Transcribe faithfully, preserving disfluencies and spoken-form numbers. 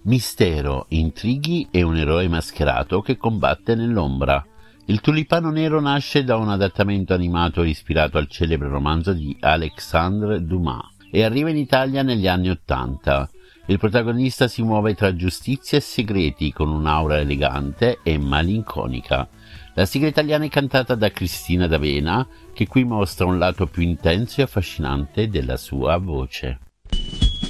Mistero, intrighi e un eroe mascherato che combatte nell'ombra. Il Tulipano Nero nasce da un adattamento animato ispirato al celebre romanzo di Alexandre Dumas e arriva in Italia negli anni Ottanta. Il protagonista si muove tra giustizia e segreti con un'aura elegante e malinconica. La sigla italiana è cantata da Cristina D'Avena, che qui mostra un lato più intenso e affascinante della sua voce.